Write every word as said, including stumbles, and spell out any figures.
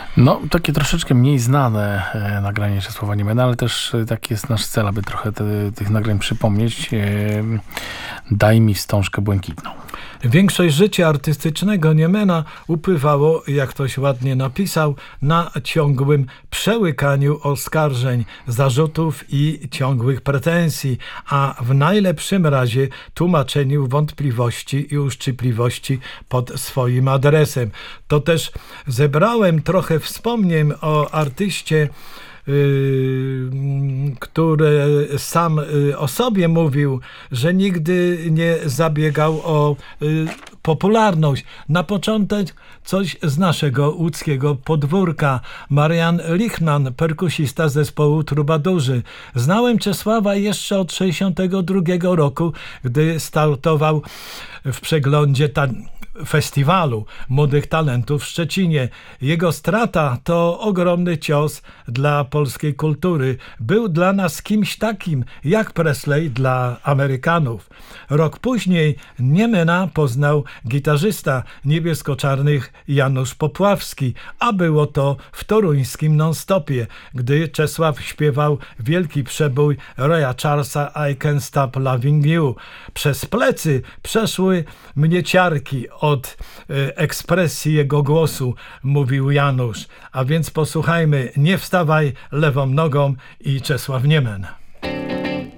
No, takie troszeczkę mniej znane e, nagranie Czesława Niemena, ale też e, taki jest nasz cel, aby trochę te, tych nagrań przypomnieć. E, Daj mi wstążkę błękitną. Większość życia artystycznego Niemena upływało, jak ktoś ładnie napisał, na ciągłym przełykaniu oskarżeń, zarzutów i ciągłych pretensji, a w najlepszym razie tłumaczeniu wątpliwości i uszczypliwości pod swoim adresem. To też zebrałem trochę wspomnień o artyście, który sam o sobie mówił, że nigdy nie zabiegał o popularność. Na początek coś z naszego łódzkiego podwórka. Marian Lichman, perkusista zespołu Trubadurzy. Znałem Czesława jeszcze od sześćdziesiątego drugiego roku, gdy startował w przeglądzie ta festiwalu młodych talentów w Szczecinie. Jego strata to ogromny cios dla polskiej kultury. Był dla nas kimś takim jak Presley dla Amerykanów. Rok później Niemena poznał gitarzysta niebiesko-czarnych Janusz Popławski, a było to w toruńskim non-stopie, gdy Czesław śpiewał wielki przebój Raya Charlesa I Can't Stop Loving You. Przez plecy przeszły mnie ciarki od e, ekspresji jego głosu, mówił Janusz. A więc posłuchajmy Nie wstawaj lewą nogą i Czesław Niemen.